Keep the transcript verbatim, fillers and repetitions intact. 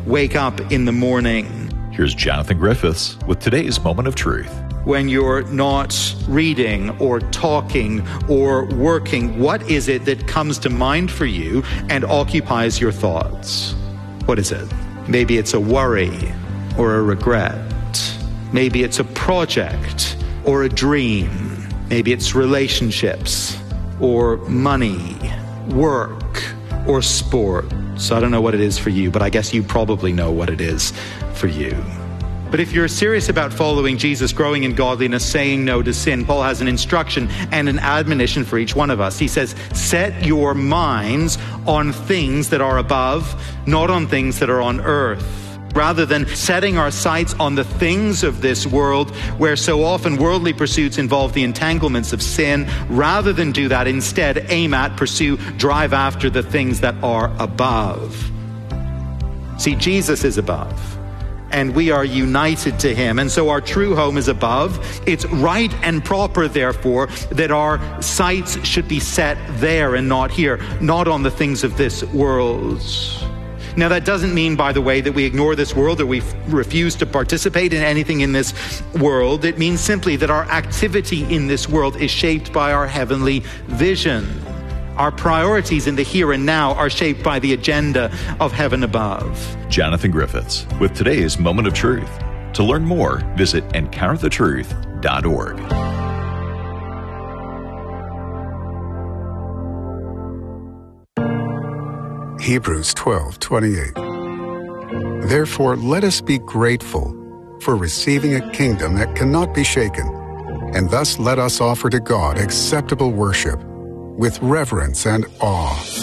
wake up in the morning. Here's Jonathan Griffiths with today's Moment of Truth. When you're not reading or talking or working, what is it that comes to mind for you and occupies your thoughts? What is it? Maybe it's a worry or a regret. Maybe it's a project or a dream. Maybe it's relationships or money, work or sport. So I don't know what it is for you, but I guess you probably know what it is for you. But if you're serious about following Jesus, growing in godliness, saying no to sin, Paul has an instruction and an admonition for each one of us. He says, set your minds on things that are above, not on things that are on earth. Rather than setting our sights on the things of this world, where so often worldly pursuits involve the entanglements of sin, rather than do that, instead aim at, pursue, drive after the things that are above. See, Jesus is above, and we are united to him. And so our true home is above. It's right and proper, therefore, that our sights should be set there and not here, not on the things of this world. Now, that doesn't mean, by the way, that we ignore this world or we f- refuse to participate in anything in this world. It means simply that our activity in this world is shaped by our heavenly vision. Our priorities in the here and now are shaped by the agenda of heaven above. Jonathan Griffiths with today's Moment of Truth. To learn more, visit encounter the truth dot org. Hebrews twelve twenty-eight. Therefore, let us be grateful for receiving a kingdom that cannot be shaken, and thus let us offer to God acceptable worship with reverence and awe.